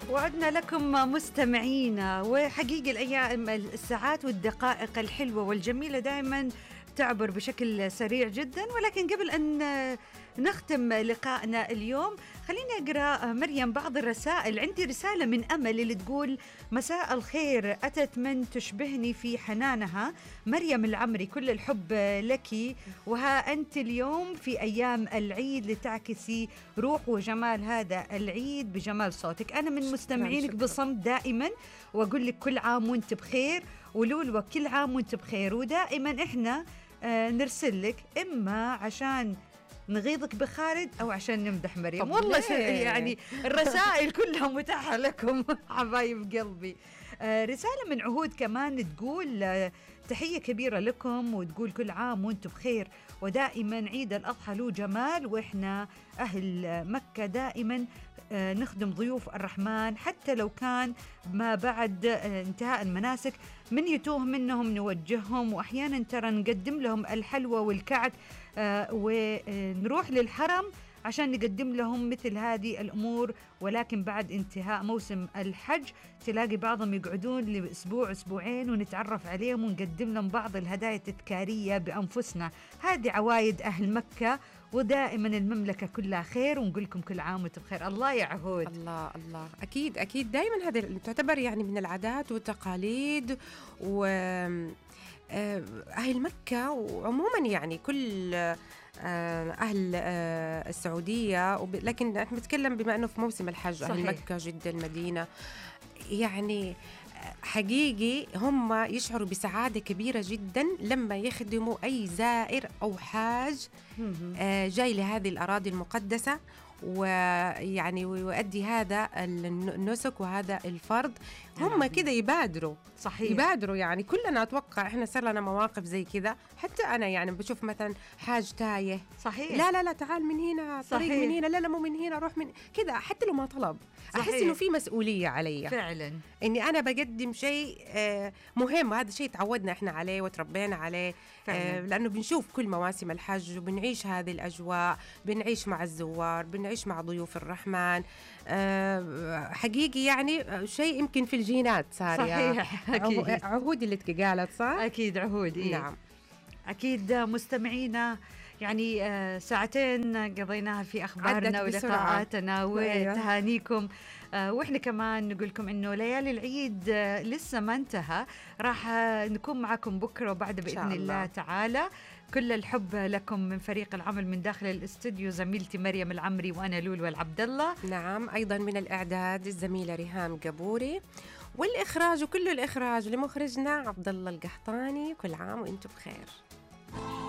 وعدنا لكم مستمعينا، وحقيقة الأيام الساعات والدقائق الحلوة والجميلة دائما تعبر بشكل سريع جدا. ولكن قبل أن نختم لقائنا اليوم خليني أقرأ مريم بعض الرسائل. عندي رسالة من أمل اللي تقول: مساء الخير، أتت من تشبهني في حنانها، مريم العمري، كل الحب لك، وها أنت اليوم في أيام العيد لتعكسي روح وجمال هذا العيد بجمال صوتك. أنا من مستمعينك بصمت دائما، وأقول لك كل عام وانت بخير، ولولو كل عام وانت بخير. ودائما إحنا نرسل لك إما عشان نغيظك بخالد أو عشان نمدح مريم. والله يعني الرسائل كلها متاحة لكم حبايب قلبي. رسالة من عهود كمان تقول: تحية كبيرة لكم، وتقول كل عام وانتم بخير، ودائما عيد الأضحى له جمال، وإحنا أهل مكة دائما نخدم ضيوف الرحمن، حتى لو كان ما بعد انتهاء المناسك من يتوه منهم نوجههم، وأحيانا ترى نقدم لهم الحلوى والكعك، ونروح للحرم عشان نقدم لهم مثل هذه الأمور. ولكن بعد انتهاء موسم الحج تلاقي بعضهم يقعدون لأسبوع أسبوعين ونتعرف عليهم ونقدم لهم بعض الهدايا التذكارية بأنفسنا. هذه عوايد أهل مكة، ودائما المملكة كلها خير، ونقول لكم كل عام وانتم بخير. الله يا عهود. الله الله، أكيد أكيد، دائما هذا تعتبر يعني من العادات والتقاليد، و أهل مكة وعموما يعني كل أهل السعودية، لكن نحن نتكلم بما أنه في موسم الحج. صحيح. أهل مكة، جدة، المدينة، يعني حقيقي هم يشعروا بسعادة كبيرة جدا لما يخدموا أي زائر أو حاج جاي لهذه الأراضي المقدسة، ويعني ويؤدي هذا النسك وهذا الفرض. هم كده يبادروا. صحيح. يبادروا، يعني كلنا أتوقع إحنا صار لنا مواقف زي كذا. حتى أنا يعني بشوف مثلا حاج تايه. صحيح. لا لا لا، تعال من هنا، طريق من هنا، لا لا مو من هنا، روح من كده، حتى لو ما طلب. صحيح. أحس إنه في مسؤولية علي فعلا، إني أنا بقدم شيء مهم. هذا شيء تعودنا إحنا عليه وتربينا عليه، لأنه بنشوف كل مواسم الحج وبنعيش هذه الأجواء، بنعيش مع الزوار، بنعيش مع ضيوف الرحمن. حقيقي يعني شيء يمكن في الجينات صار. صحيح. أكيد. عهود اللي قالت صح؟ أكيد عهود. نعم أكيد. مستمعينا، يعني ساعتين قضيناها في أخبارنا ولقاءاتنا وتهانيكم، وإحنا كمان نقولكم إنه ليالي العيد لسه ما انتهى، راح نكون معكم بكرة وبعد بإذن الله تعالى. كل الحب لكم من فريق العمل من داخل الاستوديو، زميلتي مريم العمري وأنا لولو العبد الله. نعم، أيضا من الإعداد الزميلة ريهام قبوري، والإخراج وكل الإخراج لمخرجنا عبد الله القحطاني. كل عام وأنتم بخير.